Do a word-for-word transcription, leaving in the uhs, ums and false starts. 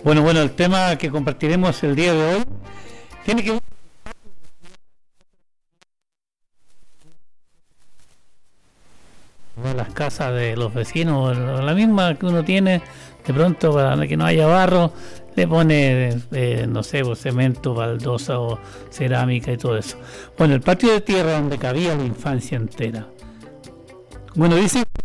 Bueno, bueno, el tema que compartiremos el día de hoy tiene que ver con las casas de los vecinos, la misma que uno tiene, de pronto para que no haya barro, le pone, eh, no sé, pues, cemento, baldosa o cerámica y todo eso. Bueno, el patio de tierra donde cabía la infancia entera. Bueno, dice